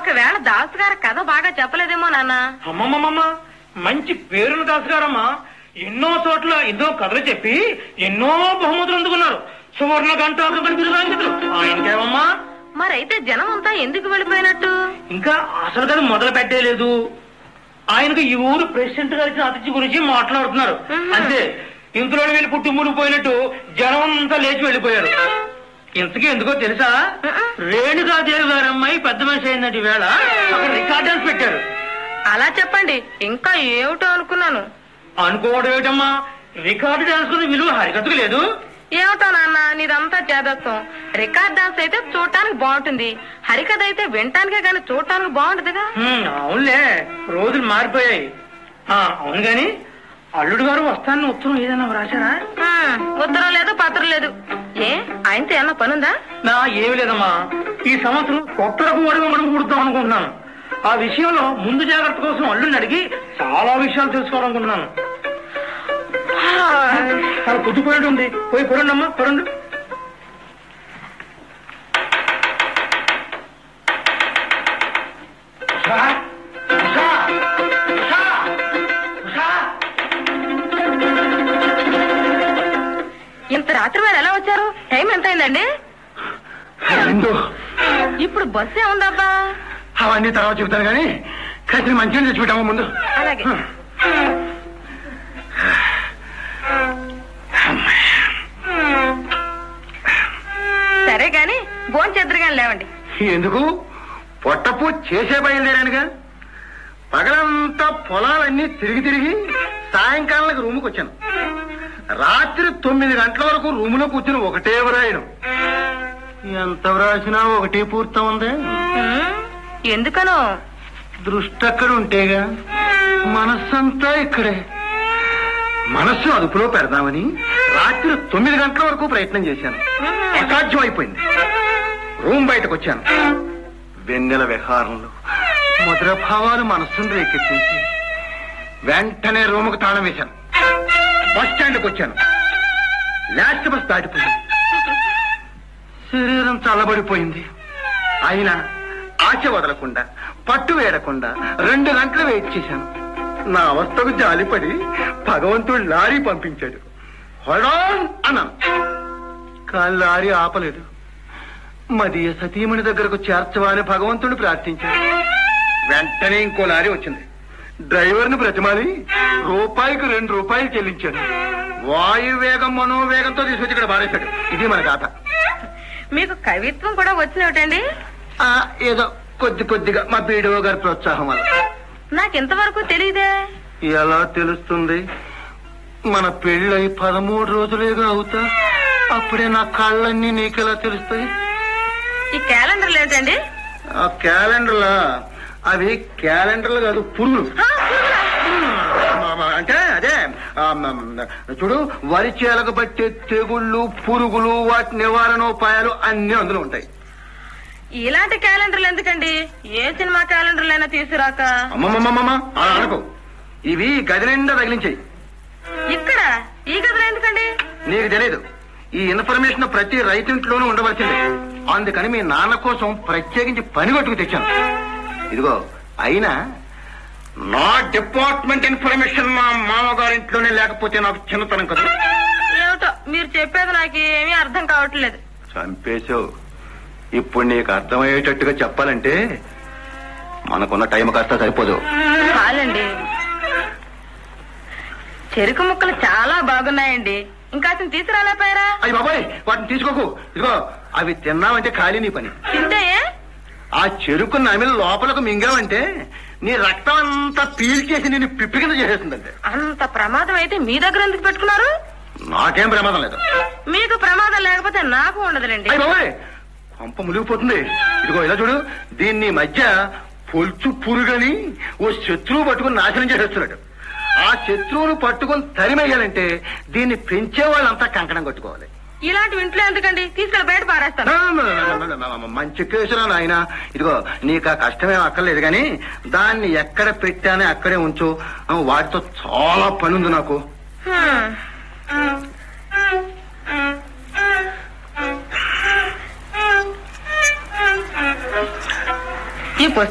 ఒకవేళ దాసు గారి కథ బాగా చెప్పలేదేమో నాన్న. అమ్మమ్మమ్మ, మంచి పేరున్న దాసు గారమ్మా. ఎన్నో చోట్ల ఎన్నో కథలు చెప్పి ఎన్నో బహుమతులు అందుకున్నారు. సువర్ణ గంటాలు ఆయనకేమమ్మా. మరైతే జనం అంతా ఎందుకు వెళ్ళిపోయినట్టు? ఇంకా అసలు కథ మొదలు పెట్టలేదు. ఆయనకు ఈ ఊరు ప్రెసిడెంట్ గారి అతిథి గురించి మాట్లాడుతున్నారు అంతే. ఇంతలో వీళ్ళు పుట్టి మునిగిపోయినట్టు జనం అంతా లేచి వెళ్ళిపోయారు. ఇంతకీ ఎందుకో తెలుసా? రేణుకాదేవి గారి అమ్మాయి పెద్ద మనిషి అయిందంటే ఈవేళ అక్కడ రికార్డ్ డాన్స్ పెట్టారు. అలా చెప్పండి, ఇంకా ఏమిటో అనుకున్నాను. అనుకోవడం ఏమిటమ్మా, రికార్డు డాన్స్ కు విలువ హరికథకు లేదు. ఏమిటో నాన్న, నీదంతా చేదత్వం. రికార్డ్ డాన్స్ అయితే చూడటానికి బాగుంటుంది, హరికథ అయితే వినటానికే గాని చూడటానికి బాగుంటుందిగా. అవునులే, రోజులు మారిపోయాయి. అవును గాని అల్లుడు గారు వస్తానని ఉత్తరం ఏదైనా రాశారా? ఉత్తరం లేదు, పత్రం లేదు. ఏ ఆయనతో ఏమన్నా పనుందా? ఏమి లేదమ్మా, ఈ సంవత్సరం కొత్త రకం అడుగు పుడతాం అనుకుంటున్నాను. ఆ విషయంలో ముందు జాగ్రత్త కోసం అల్లుడిని అడిగి చాలా విషయాలు తెలుసుకోవాలనుకుంటున్నాను. చాలా పొద్దుపోయేది ఉంది, పోయి పొరండి అమ్మా, పొరండి. ఇంత రాత్రి వేళ ఎలా వచ్చారు? టైం ఎంత అయిందండి? ఇప్పుడు బస్సు ఏముందబ్బా? అవన్నీ తర్వాత చెబుతాను కానీ కత్తిని మంచిగా తెచ్చిపెట్టామా ముందు. అలాగే. సరే గాని భోంచేద్దరు గాని లేవండి. ఎందుకు? పొట్టపు చేసే బయలుదేరానుగా. పగలంతా పొలాలన్నీ తిరిగి సాయంకాలానికి రూముకి వచ్చాను. రాత్రి 9 గంటల వరకు రూములో కూర్చుని ఒకటే వ్రాయడం. ఎంత వ్రాసినా ఒకటే పూర్తి ఉంది. ఎందుకనో? దృష్టి అక్కడ ఉంటేగా, మనస్సంతా ఇక్కడే. మనస్సు అదుపులో పెడదామని రాత్రి 9 గంటల వరకు ప్రయత్నం చేశాను. అసాధ్యం అయిపోయింది. రూమ్ బయటకు వచ్చాను. వెన్నెల విహారంలో మధుర భావాలు మనస్సును రేకెత్తించి వెంటనే రూముకు తాళం వేశాను. బస్ స్టాండ్కి వచ్చాను. లాస్ట్ బస్ దాటిపోయింది. శరీరం చల్లబడిపోయింది. అయినా ఆశ వదలకుండా, పట్టు వేయకుండా 2 గంటలు వెయిట్ చేశాను. నా అవస్థకు జాలిపడి భగవంతుడు లారీ పంపించాడు. హోల్డ్ అన్నాను, కానీ లారీ ఆపలేదు. మదీయ సతీమణి దగ్గరకు చేర్చవాలని భగవంతుడు ప్రార్థించాడు. వెంటనే ఇంకో లారీ వచ్చింది. డ్రైవర్ని బ్రతిమాలి రూపాయికి 2 రూపాయలు చెల్లించాడు. వాయువేగం మనోవేగంతో తీసుకొచ్చి ఇక్కడ బారేశాడు. ఇది మన గాథ. మీకు కవిత్వం కూడా వచ్చినటండి? ఏదో కొద్దిగా మా బీడో గారి ప్రోత్సాహం వల్ల. నాకింతవరకు తెలియదే. ఎలా తెలుస్తుంది? మన పెళ్ళై 13 రోజులేగా అవుతా. అప్పుడే నా కళ్ళన్నీ నీకెలా తెలుస్తాయి? ఈ క్యాలెండర్లు ఏంటండి? ఆ క్యాలెండర్లా? అవి క్యాలెండర్లు కాదు, పురుగులు. అంటే అదే చూడు, వరి చేలకు పట్టే తెగుళ్ళు, పురుగులు, వాటి నివారణోపాయాలు అన్ని అందులో ఉంటాయి. ఇలాంటి క్యాలెండర్లు ఎందుకండి? ఏ సినిమా క్యాలెండర్లైనా తీసుకురాక. అమ్మమ్మమ్మమ్మ అలా అనుకో. ఇవి గది నిండా తగిలించాయి. ఇక్కడ ఈ గదిలో ఎందుకండి? నీకు తెలియదు. ఈ ఇన్ఫర్మేషన్ ప్రతి రైతింట్లోనూ ఉండవలసింది. అందుకని మీ నాన్న కోసం ప్రత్యేకించి పని కొట్టుకు తెచ్చాను. ఇదిగో, అయినా నా డిపార్ట్మెంట్ ఇన్ఫర్మేషన్ మా మామగారింట్లోనే లేకపోతే నాకు చిన్నతనం కదా. ఏమిటో మీరు చెప్పేది నాకు ఏమీ అర్థం కావట్లేదు. చంపేశావు. ఇప్పుడు నీకు అర్థమయ్యేటట్టుగా చెప్పాలంటే మనకున్న టైం కాస్త సరిపోదు. చాలండి. చెరుకు ముక్కలు చాలా బాగున్నాయండి, ఇంకా తీసుకురాలేపోయారా? అయ్యి బాబాయ్, వాటిని తీసుకోకు. ఇదిగో, అవి తిన్నావంటే ఖాళీ నీ పని. తింటే ఆ చెరుకు నమిలి లోపలకు మింగావంటే నీ రక్తం అంతా పీల్చేసి నేను పిప్పి కింద చేసేస్తుందంటే. అంత ప్రమాదం అయితే మీ దగ్గర ఎందుకు పెట్టుకున్నారు? నాకేం ప్రమాదం లేదు. మీకు ప్రమాదం లేకపోతే నాకు ఉండదులేండి. అయ్యి బాబాయ్, పంప మునిగిపోతుంది. ఇదిగో ఇలా చూడు, దీన్ని మధ్య పొల్చు పురుగని ఓ శత్రువు పట్టుకుని నాశనం చేసేస్తున్నాడు. ఆ శత్రువును పట్టుకుని తరిమేయాలంటే దీన్ని పెంచే వాళ్ళంతా కంకణం కట్టుకోవాలి. ఇలాంటి ఇంట్లో ఎందుకండి? తీసుకెళ్ళి బయట పారేస్తాను. మంచి కేసురా నాయన. ఇదిగో, నీకు ఆ కష్టమేం అక్కర్లేదు కానీ దాన్ని ఎక్కడ పెట్టానే అక్కడే ఉంచు. వాటితో చాలా పని ఉంది నాకు. ఈ